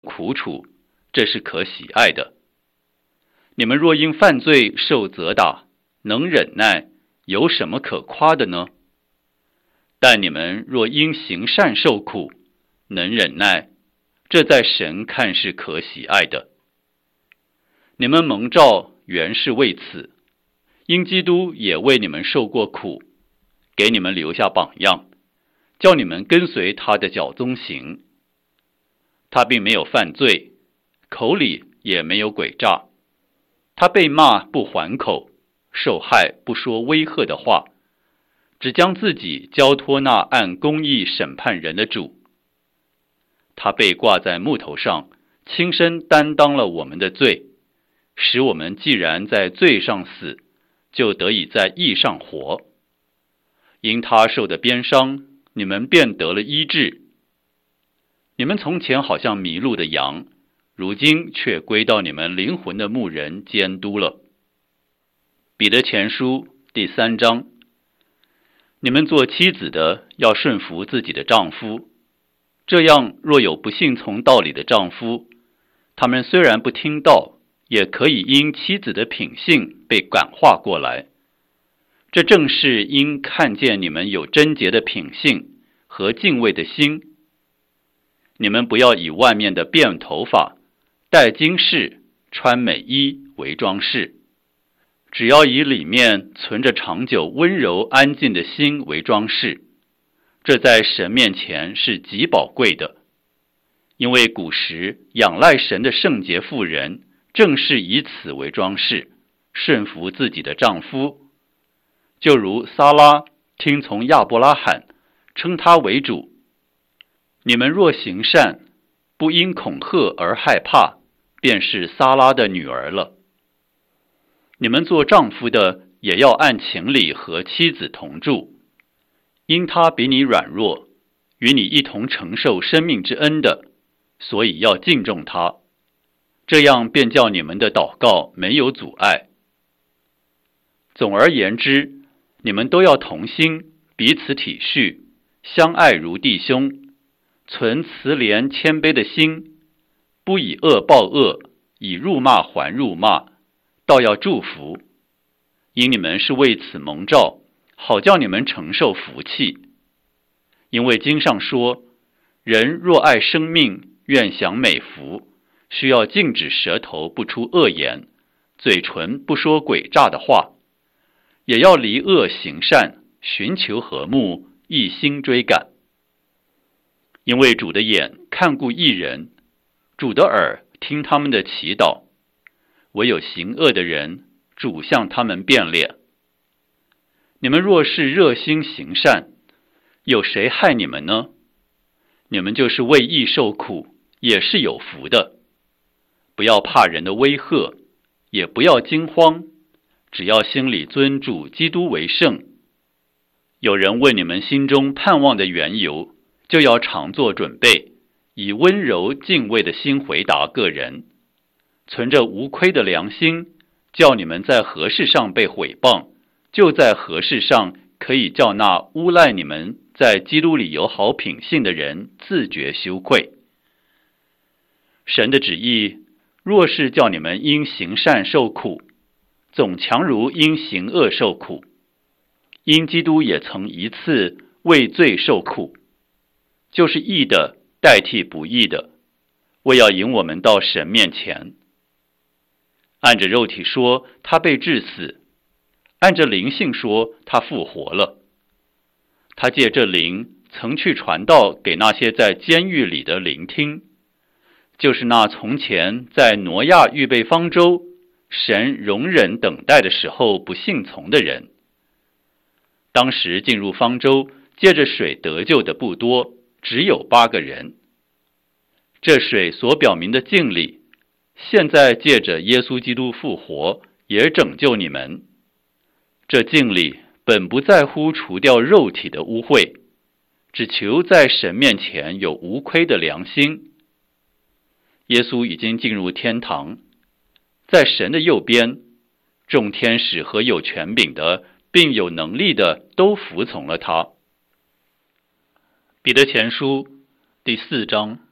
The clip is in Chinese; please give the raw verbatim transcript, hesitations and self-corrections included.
苦楚，这是可喜爱的。你们若因犯罪受责打，能忍耐，有什么可夸的呢？但你们若因行善受苦，能忍耐，这在神看是可喜爱的。你们蒙召原是为此，因基督也为你们受过苦，给你们留下榜样，叫你们跟随他的脚踪行。他并没有犯罪，口里也没有诡诈。他被骂不还口，受害不说威吓的话，只将自己交托那按公义审判人的主。他被挂在木头上，亲身担当了我们的罪，使我们既然在罪上死，就得以在义上活。因他受的鞭伤，你们便得了医治。你们从前好像迷路的羊，如今却归到你们灵魂的牧人监督了。彼得前书第三章，你们做妻子的要顺服自己的丈夫，这样若有不信从道理的丈夫，他们虽然不听道，也可以因妻子的品性被感化过来。这正是因看见你们有贞洁的品性和敬畏的心。你们不要以外面的辫头发、戴金饰、穿美衣为装饰，只要以里面存着长久温柔安静的心为装饰，这在神面前是极宝贵的。因为古时仰赖神的圣洁妇人，正是以此为装饰，顺服自己的丈夫。就如撒拉听从亚伯拉罕，称他为主。你们若行善，不因恐吓而害怕，便是撒拉的女儿了。你们做丈夫的，也要按情理和妻子同住，因他比你软弱，与你一同承受生命之恩的，所以要敬重他，这样便叫你们的祷告没有阻碍。总而言之，你们都要同心，彼此体恤，相爱如弟兄，存慈怜谦卑的心，不以恶报恶，以辱骂还辱骂，倒要祝福。因你们是为此蒙召，好叫你们承受福气。因为经上说，人若爱生命，愿享美福，需要禁止舌头不出恶言，嘴唇不说诡诈的话，也要离恶行善，寻求和睦，一心追赶。因为主的眼看顾义人，主的耳听他们的祈祷，唯有行恶的人，主向他们变脸。你们若是热心行善，有谁害你们呢？你们就是为义受苦，也是有福的。不要怕人的威吓，也不要惊慌，只要心里尊主基督为圣。有人问你们心中盼望的缘由，就要常做准备，以温柔敬畏的心回答个人，存着无亏的良心，叫你们在何事上被毁谤，就在何事上可以叫那诬赖你们在基督里有好品性的人自觉羞愧。神的旨意若是叫你们因行善受苦，总强如因行恶受苦。因基督也曾一次为罪受苦，就是义的代替不义的，为要引我们到神面前。按着肉体说，他被治死；按着灵性说，他复活了。他借这灵曾去传道给那些在监狱里的聆听，就是那从前在挪亚预备方舟，神容忍等待的时候不信从的人。当时进入方舟借着水得救的不多，只有八个人。这水所表明的敬礼，现在借着耶稣基督复活，也拯救你们。这敬礼本不在乎除掉肉体的污秽，只求在神面前有无亏的良心。耶稣已经进入天堂，在神的右边，众天使和有权柄的并有能力的都服从了他。彼得前书第四章。